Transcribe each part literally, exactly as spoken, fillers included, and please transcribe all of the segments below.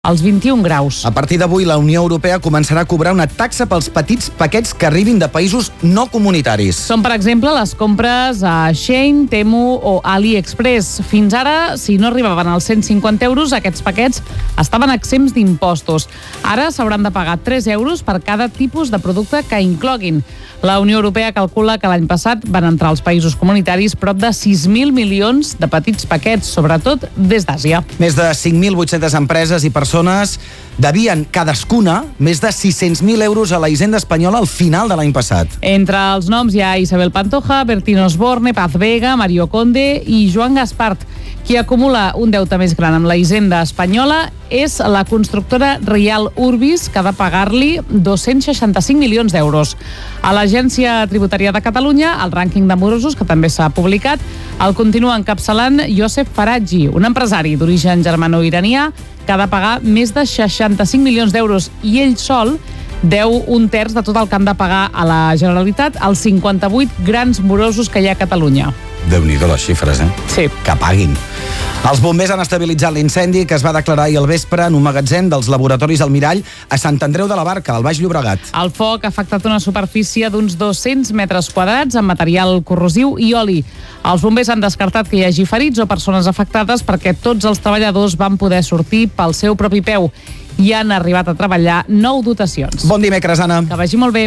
als vint-i-un graus. A partir d'avui, la Unió Europea començarà a cobrar una taxa pels petits paquets que arribin de països no comunitaris. Són, per exemple, les compres a Shein, Temu o AliExpress. Fins ara, si no arribaven als cent cinquanta euros, aquests paquets estaven exempts d'impostos. Ara s'hauran de pagar tres euros per cada tipus de producte que incloguin. La Unió Europea calcula que l'any passat van entrar als països comunitaris prop de sis mil milions de petits paquets, sobretot des d'Àsia. Més de cinc mil vuit-centes empreses i persones devien cadascuna més de sis-cents mil euros a la Hisenda espanyola al final de l'any passat. Entre els noms hi ha Isabel Pantoja, Bertín Osborne, Paz Vega, Mario Conde i Joan Gaspart. Qui acumula un deute més gran amb la Hisenda espanyola és la constructora Rial Urbis, que ha de pagar-li dos-cents seixanta-cinc milions d'euros. A l'Agència Tributària de Catalunya, el rànquing de morosos, que també s'ha publicat, el continua encapçalant Josep Faraggi, un empresari d'origen germano-iranià que ha de pagar més de seixanta-cinc milions d'euros i ell sol deu un terç de tot el que han de pagar a la Generalitat als cinquanta-vuit grans morosos que hi ha a Catalunya. Déu-n'hi-do les xifres, eh? Sí. Que paguin. Els bombers han estabilitzat l'incendi que es va declarar ahir al vespre en un magatzem dels laboratoris Almirall a Sant Andreu de la Barca, al Baix Llobregat. El foc ha afectat una superfície d'uns dos-cents metres quadrats amb material corrosiu i oli. Els bombers han descartat que hi hagi ferits o persones afectades perquè tots els treballadors van poder sortir pel seu propi peu i han arribat a treballar nou dotacions. Bon dimecres, Anna. Que vagi molt bé.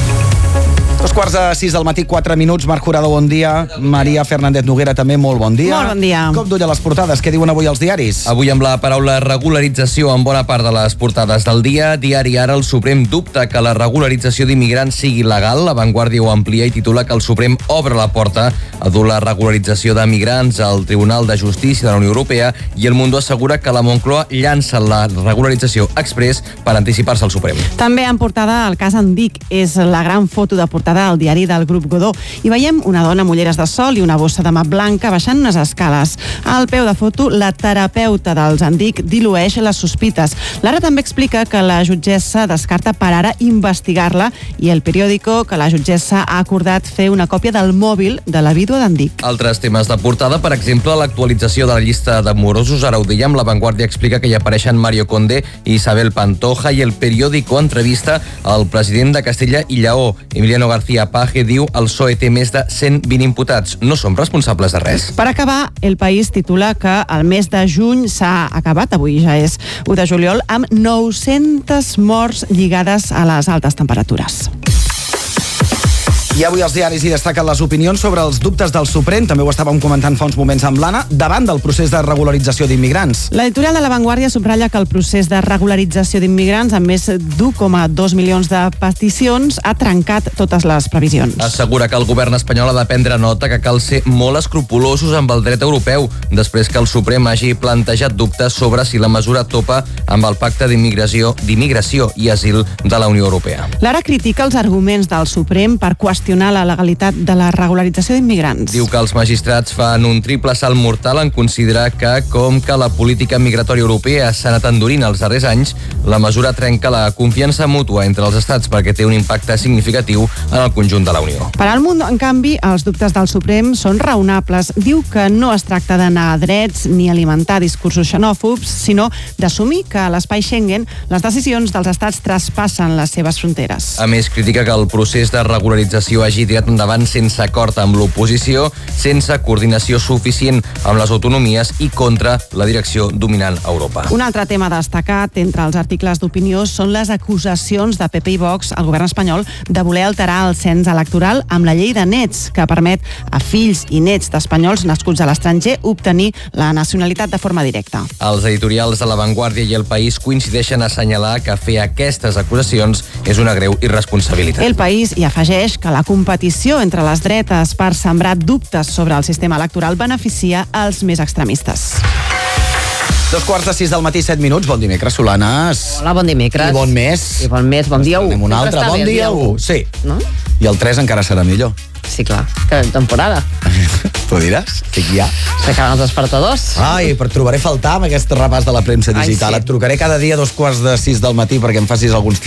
Dos quarts de sis del matí, quatre minuts. Marc Jurado, bon dia. Maria Fernández Noguera, també molt bon dia. Molt bon dia. Cop d'ull a les portades. Què diuen avui els diaris? Avui amb la paraula regularització en bona part de les portades del dia. Diari Ara, el Suprem dubta que la regularització d'immigrants sigui legal. La Vanguardia ho amplia i titula que el Suprem obre la porta a dur la regularització de migrants al Tribunal de Justícia de la Unió Europea i El Mundo assegura que la Moncloa llança la regularització express per anticipar-se al Suprem. També en portada el cas Andic. És la gran foto de portada al diari del Grup Godó. Hi veiem una dona amb ulleres de sol i una bossa de mà blanca baixant unes escales. Al peu de foto, la terapeuta dels Andic dilueix les sospites. Lara també explica que la jutgessa descarta per ara investigar-la i El Periódico que la jutgessa ha acordat fer una còpia del mòbil de la vídua d'Andic. Altres temes de portada, per exemple, l'actualització de la llista de morosos. Ara ho dèiem, La Vanguardia explica que hi apareixen Mario Conde i Isabel Pantoja i El Periódico entrevista al president de Castella i Lleó, Emiliano García Paje, diu el P S O E té més de cent vint imputats. No som responsables de res. Per acabar, El País titula que el mes de juny s'ha acabat, avui ja és u de juliol, amb nou-centes morts lligades a les altes temperatures. I avui els diaris hi destaquen les opinions sobre els dubtes del Suprem, també ho estàvem comentant fa uns moments amb l'Anna, davant del procés de regularització d'immigrants. L'editorial de La Vanguardia subratlla que el procés de regularització d'immigrants, amb més d'u coma dos milions de peticions, ha trencat totes les previsions. Assegura que el govern espanyol ha de prendre nota que cal ser molt escrupulosos amb el dret europeu, després que el Suprem hagi plantejat dubtes sobre si la mesura topa amb el pacte d'immigració d'immigració i asil de la Unió Europea. Lara critica els arguments del Suprem per qüestionar la legalitat de la regularització d'immigrants. Diu que els magistrats fan un triple salt mortal en considerar que, com que la política migratòria europea s'ha anat endurint els darrers anys, la mesura trenca la confiança mútua entre els estats perquè té un impacte significatiu en el conjunt de la Unió. Per al Mundo, en canvi, els dubtes del Suprem són raonables. Diu que no es tracta d'anar a drets ni alimentar discursos xenòfobs, sinó d'assumir que a l'espai Schengen les decisions dels estats traspassen les seves fronteres. A més, critica que el procés de regularització hagi tirat endavant sense acord amb l'oposició, sense coordinació suficient amb les autonomies i contra la direcció dominant a Europa. Un altre tema destacat entre els articles d'opinió són les acusacions de P P i Vox al govern espanyol de voler alterar el cens electoral amb la llei de nets, que permet a fills i nets d'espanyols nascuts a l'estranger obtenir la nacionalitat de forma directa. Els editorials de La Vanguardia i El País coincideixen a assenyalar que fer aquestes acusacions és una greu irresponsabilitat. El País hi afegeix que la competició entre les dretes per sembrar dubtes sobre el sistema electoral beneficia els més extremistes. Dos quarts de sis del matí, set minuts. Bon dimecres, Solanes. Hola, bon dimecres. I bon mes. I bon mes, bon dia u. Anem un altre. Bon dia u. Sí. No? I el tres encara serà millor. Sí, clar. Que temporada. Tu diràs? Estic ja. S'acaben els despertadors. Ai, però et trobaré a faltar amb aquest repàs de la premsa digital. Ai, sí. Et trucaré cada dia a dos quarts de sis del matí perquè em facis alguns títols.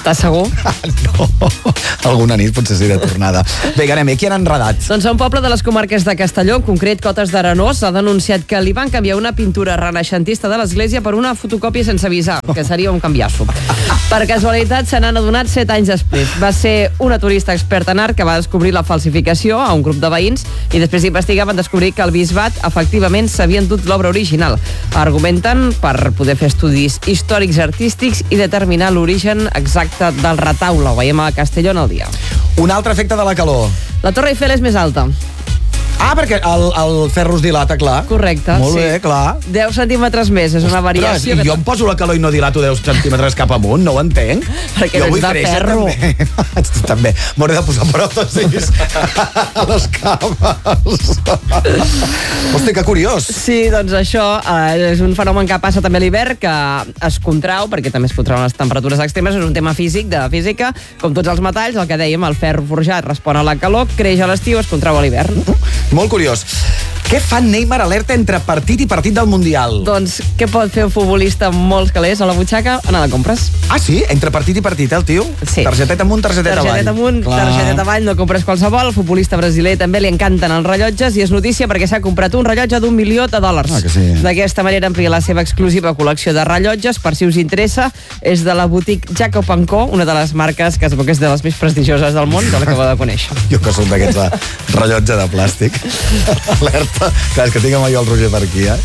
Estàs segur? No, alguna nit potser sí de tornada. Vinga, anem, qui han enredat? Doncs un poble de les comarques de Castelló, en concret Cotes d'Arenós, ha denunciat que li van canviar una pintura renaixentista de l'església per una fotocòpia sense avisar, que seria un canviasso. Per casualitat se n'han adonat set anys després. Va ser una turista experta en art que va descobrir la falsificació a un grup de veïns i després d'investigar van descobrir que el bisbat efectivament s'havia endut l'obra original. Argumenten per poder fer estudis històrics artístics i determinar l'origen exacte del retaule. Ho veiem a Castelló en el dia. Un altre efecte de la calor. La Torre Eiffel és més alta. Ah, perquè el, el ferro es dilata, clar. Correcte. Molt sí. bé, clar. deu centímetres més, és una variació. Ostres, i jo em poso la calor i no dilato deu centímetres cap amunt, no ho entenc. Perquè jo no vull ets de créixer, ferro. També. també. M'hauré de posar pròtesis a les cames. Hosti, que curiós. Sí, doncs això eh, és un fenomen que passa també a l'hivern, que es contrau, perquè també es fotrauen les temperatures extremes, és un tema físic, de física, com tots els metalls, el que dèiem, el ferro forjat respon a la calor, creix a l'estiu, es contrau a l'hivern. Molt curiós. Què fa Neymar alerta entre partit i partit del Mundial? Doncs què pot fer un futbolista amb molts calés a la butxaca? Anar de compres. Ah, sí? Entre partit i partit, eh, el tio? Sí. Targeteta amunt, targeteta avall. Targeteta amunt, Clar. targeteta avall, no compres qualsevol. El futbolista brasiler també li encanten els rellotges i és notícia perquè s'ha comprat un rellotge d'un milió de dòlars. Ah, que sí. D'aquesta manera amplia la seva exclusiva col·lecció de rellotges. Per si us interessa, és de la boutique Jacob and Co, una de les marques que es veu que és de les més prestigioses del món, de la que heu de conèixer. Jo que soc d'aquests de rellotge de plàstic. Alerta. Clar, és que tinc jo el Roger per aquí, eh?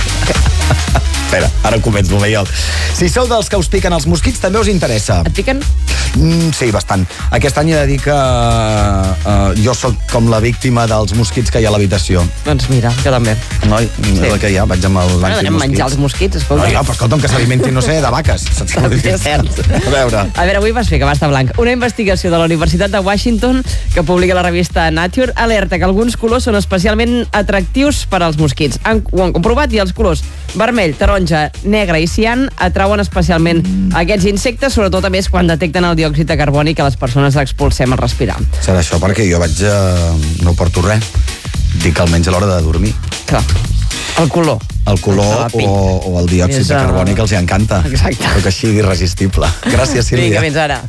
Espera, ara començo, Maiol. Si sou dels que us piquen els mosquits, també us interessa. Et piquen? Mm, sí, bastant. Aquest any he de dir que uh, jo sóc com la víctima dels mosquits que hi ha a l'habitació. Doncs mira, jo també. Noi, sí. És el que hi ha, vaig amb el Bueno, anem a antimosquits. menjar els mosquits, escolta. No, ja, però escolta'm, que s'alimentin, no sé, de vaques. Saps què vull dir? És cert. A veure. A veure, avui vas fer que va estar blanc. Una investigació de la Universitat de Washington que publica la revista Nature alerta que alguns colors són especialment atractius per als mosquits. Han, ho han comprovat i els colors vermell, taronja, negre i cian atrauen especialment aquests insectes, sobretot a més quan detecten el diòxid de carboni que les persones expulsem al respirar. Serà això perquè jo vaig... Uh, no porto res. Dic almenys a l'hora de dormir. Clar. El color. El color o, o el diòxid És, de uh, carboni que els hi encanta. Exacte. Però que sigui irresistible. Gràcies, Sílvia. Vinga, fins ara.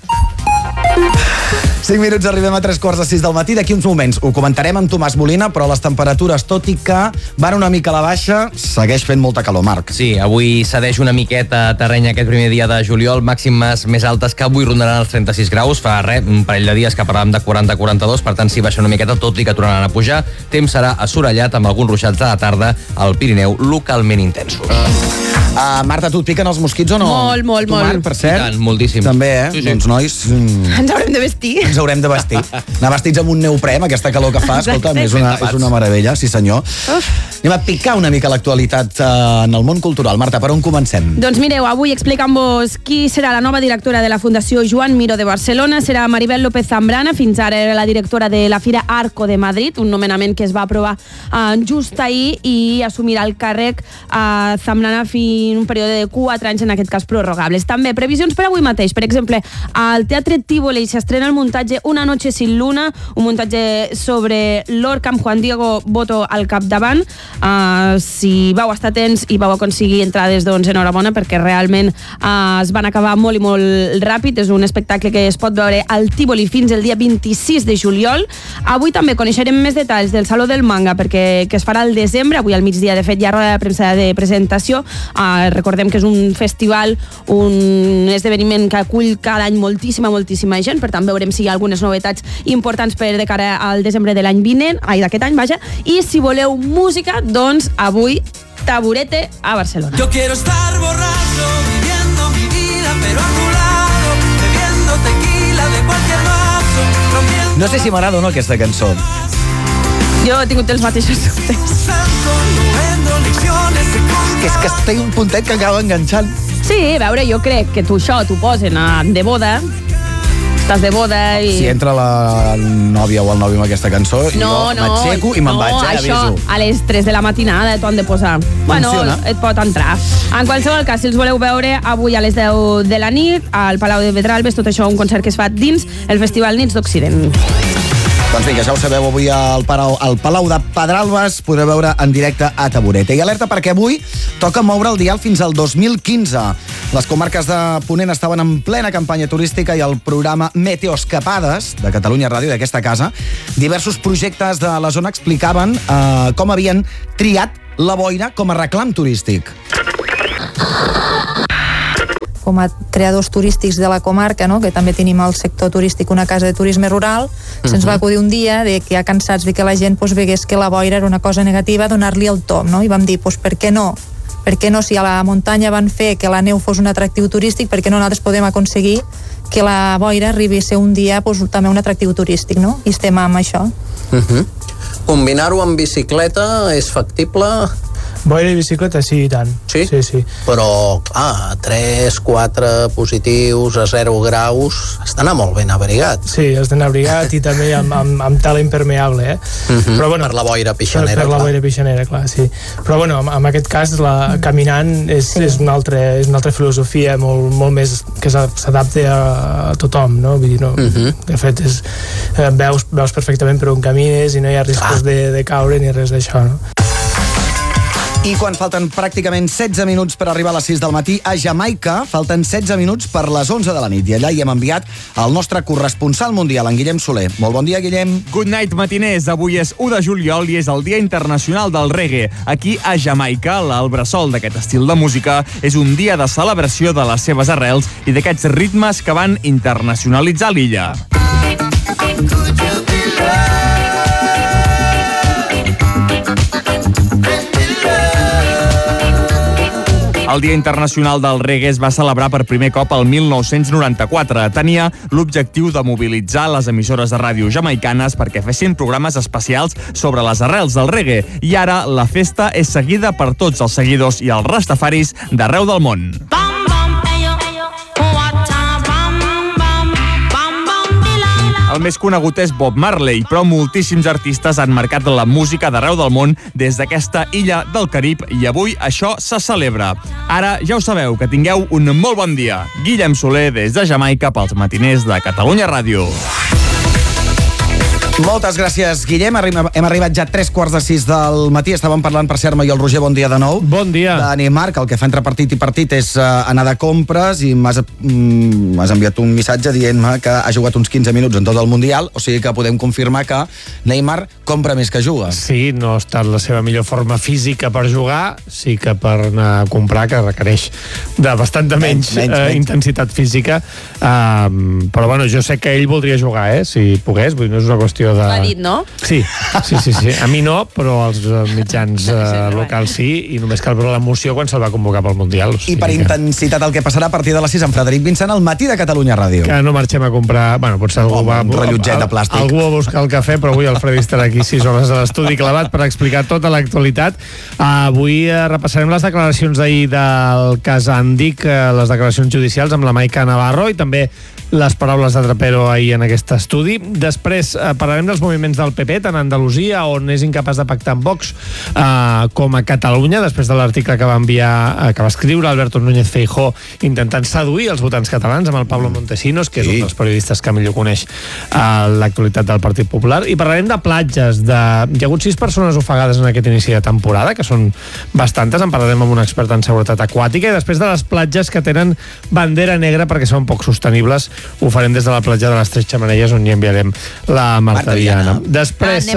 cinc minuts, arribem a tres quarts de sis del matí. D'aquí uns moments ho comentarem amb Tomàs Molina, però les temperatures, tot i que van una mica a la baixa, segueix fent molta calor, Marc. Sí, avui cedeix una miqueta terreny aquest primer dia de juliol, màximes més altes que avui rondaran els trenta-sis graus. Fa res, un parell de dies que parlàvem de quaranta a quaranta-dos, per tant, si baixa una miqueta, tot i que tornaran a pujar. Temps serà assolellat amb alguns ruixats de la tarda al Pirineu localment intensos. Uh, Marta, tu et piquen els mosquits o no? Molt, molt, tu, molt. Marc, per cert? I tant, moltíssim. També, eh? Sí, sí. Doncs, nois, mm, Ens haurem de vestir. ens haurem de vestir. Anar vestits amb un neoprè, amb aquesta calor que fa, escolta, és una, és una meravella, sí senyor. Uf. Anem a picar una mica l'actualitat uh, en el món cultural. Marta, per on comencem? Doncs mireu, avui explicant-vos qui serà la nova directora de la Fundació Joan Miró de Barcelona. Serà Maribel López Zambrana, fins ara era la directora de la Fira Arco de Madrid, un nomenament que es va aprovar uh, just ahir, i assumirà el càrrec uh, Zambrana fins un període de quatre anys, en aquest cas prorrogables. També previsions per avui mateix. Per exemple, al Teatre Tívoli s'estrena el muntatge Una noche sin luna, un muntatge sobre Lorca amb Juan Diego Boto al capdavant. Uh, si vau estar atents i vau aconseguir entrades, doncs enhorabona, perquè realment uh, es van acabar molt i molt ràpid. És un espectacle que es pot veure al Tívoli fins el dia vint-i-sis de juliol. Avui també coneixerem més detalls del Saló del Manga, perquè que es farà al desembre. Avui al migdia, de fet, hi ha roda de premsa de presentació. Uh, recordem que és un festival, un esdeveniment que acull cada any moltíssima, moltíssima gent. Per tant, veurem si hi ha algunes novetats importants per de cara al desembre de l'any vinent, ai, d'aquest any, vaja. I si voleu música, doncs avui Taburete a Barcelona. Yo quiero estar borracho, viviendo mi vida, pero a tu lado, bebiendo tequila de cualquier vaso, rompiendo... No sé si m'agrada o no aquesta cançó. Jo he tingut els mateixos dubtes. Que és que té un puntet que acaba enganxant. Sí, a veure, jo crec que tu això t'ho posen a, de boda, estàs de boda i... Si entra la nòvia o el nòvio amb aquesta cançó, No, jo no, m'aixeco i me'n no, vaig, eh, això aviso. a les tres de la matinada t'ho han de posar. Bueno, Funciona. et pot entrar. En qualsevol cas, si els voleu veure, avui a les deu de la nit, al Palau de Pedralbes, tot això un concert que es fa dins el Festival Nits d'Occident. Doncs vinga, ja ho sabeu, avui al Palau, al Palau de Pedralbes podreu veure en directe a Tabureta. I alerta perquè avui toca moure el dial fins al dos mil quinze. Les comarques de Ponent estaven en plena campanya turística i el programa Meteoscapades de Catalunya Ràdio, d'aquesta casa, diversos projectes de la zona explicaven eh, com havien triat la boira com a reclam turístic. Com a creadors turístics de la comarca, no? Que també tenim al sector turístic una casa de turisme rural, uh-huh. se'ns va acudir un dia de que ja cansats de que la gent pues, vegués que la boira era una cosa negativa, donar-li el tom, no? I vam dir, pues, per què no? Per què no, si a la muntanya van fer que la neu fos un atractiu turístic, per què no nosaltres podem aconseguir que la boira arribi a ser un dia pues, també un atractiu turístic, no? I estem amb això. Uh-huh. Combinar-ho amb bicicleta és factible? Boira i bicicleta, sí, i tant. Sí? Sí, sí. Però, clar, tres, quatre positius a zero graus, has d'anar molt ben abrigat. Sí, has d'anar abrigat i també amb, amb, amb tala impermeable, eh? Uh-huh. Però, bueno, per la boira pixanera, per, per clar. la boira pixanera, clar, sí. Però, bueno, en, en aquest cas, la, caminant és, sí. és, una altra, és una altra filosofia molt, molt més que s'adapta a, a tothom, no? Vull dir, no. Uh-huh. De fet, és, veus, veus perfectament per on camines i no hi ha riscos de, de caure ni res d'això, no? I quan falten pràcticament setze minuts per arribar a les sis del matí a Jamaica, falten setze minuts per les onze de la nit. I allà hi hem enviat el nostre corresponsal mundial, en Guillem Soler. Molt bon dia, Guillem. Good night, matiners. Avui és u de juliol i és el Dia Internacional del Reggae. Aquí a Jamaica, el bressol d'aquest estil de música, és un dia de celebració de les seves arrels i d'aquests ritmes que van internacionalitzar l'illa. El Dia Internacional del Reggae es va celebrar per primer cop el mil nou-cents noranta-quatre. Tenia l'objectiu de mobilitzar les emissores de ràdio jamaicanes perquè fessin programes especials sobre les arrels del reggae. I ara la festa és seguida per tots els seguidors i els rastafaris d'arreu del món. El més conegut és Bob Marley, però moltíssims artistes han marcat la música d'arreu del món des d'aquesta illa del Carib i avui això se celebra. Ara ja ho sabeu, que tingueu un molt bon dia. Guillem Soler des de Jamaica pels matiners de Catalunya Ràdio. Moltes gràcies, Guillem. Hem arribat ja a tres quarts de sis del matí. Estàvem parlant, per cert, i el Roger, bon dia de nou. Bon dia. De Neymar, que el que fa entre partit i partit és uh, anar de compres i m'has mm, enviat un missatge dient-me que ha jugat uns quinze minuts en tot el Mundial, o sigui que podem confirmar que Neymar compra més que juga. Sí, no ha estat la seva millor forma física per jugar, sí que per anar a comprar, que requereix de bastanta menys, menys, menys, uh, menys. intensitat física, uh, però bueno, jo sé que ell voldria jugar, eh, si pogués, vull dir, no és una qüestió de... L'ha dit, no? Sí, sí, sí, sí. A mi no, però als mitjans uh, locals sí, i només cal veure l'emoció quan se'l va convocar pel Mundial. O sigui I per que... intensitat el que passarà a partir de les sis amb Frederic Vincent al matí de Catalunya Ràdio. Que no marxem a comprar... Bueno, potser algú va... Un rellotget de plàstic. Algú va buscar el cafè, però avui el Freddy estarà aquí sis hores a l'estudi clavat per explicar tota l'actualitat. Uh, avui uh, repassarem les declaracions d'ahir del cas Andic, uh, les declaracions judicials amb la Maica Navarro i també les paraules de Trapero ahir en aquest estudi. Després eh, parlarem dels moviments del P P, tant a Andalusia, on és incapaç de pactar amb Vox, eh, com a Catalunya, després de l'article que va enviar, eh, que va escriure Alberto Núñez Feijóo, intentant seduir els votants catalans amb el Pablo Montesinos, que és sí. un dels periodistes que millor coneix eh, l'actualitat del Partit Popular. I parlarem de platges. De... Hi ha hagut sis persones ofegades en aquest inici de temporada, que són bastantes. En parlarem amb un expert en seguretat aquàtica. I després de les platges que tenen bandera negra perquè són poc sostenibles, ho farem des de la platja de les Tres Xemeneies, on hi enviarem la Marta Diana. Després,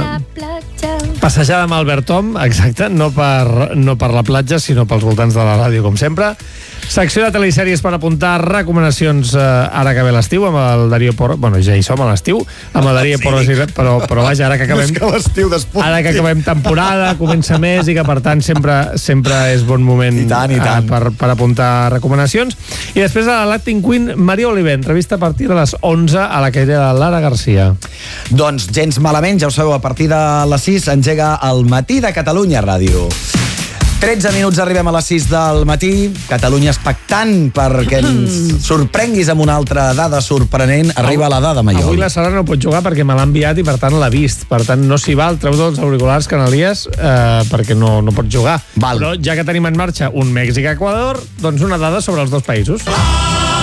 eh, passejada amb Albert Tom, exacte, no per, no per la platja, sinó pels voltants de la ràdio, com sempre. Secció de telesèries per apuntar recomanacions eh, ara que ve l'estiu, amb el Darío Porras. Bueno, ja hi som a l'estiu, amb el Darío sí. Porras, i, però, però vaja, ara que acabem... No és que l'estiu després... Ara que acabem temporada, comença més, i que per tant sempre, sempre és bon moment I tant, i tant. Eh, per, per apuntar recomanacions. I després a la Latin Queen, Maria Oliver, entrevista a partir de les onze a la caire de Lara Garcia. Doncs gens malament, ja ho sabeu, a partir de les sis engega el Matí de Catalunya Ràdio. tretze minuts arribem a les sis del matí. Catalunya expectant perquè ens sorprenguis amb una altra dada sorprenent. Arriba la dada, Maiol. Avui la Sara no pot jugar perquè me l'ha enviat i per tant l'ha vist. Per tant no s'hi val, treu dels auriculars, Canalies, eh, perquè no, no pot jugar. Val. Però ja que tenim en marxa un Mèxic-Equador, doncs una dada sobre els dos països.